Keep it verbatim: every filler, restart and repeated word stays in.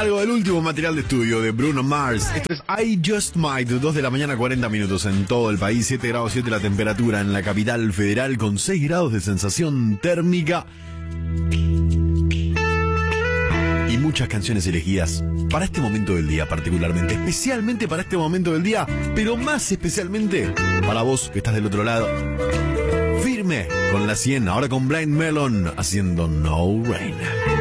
algo del último material de estudio de Bruno Mars. Esto es I Just Might, dos de la mañana, cuarenta minutos en todo el país, siete grados siete la temperatura en la capital federal, con seis grados de sensación térmica. Y muchas canciones elegidas para este momento del día particularmente, especialmente para este momento del día, pero más especialmente para vos que estás del otro lado. Firme con la cien, ahora con Blind Melon haciendo No Rain.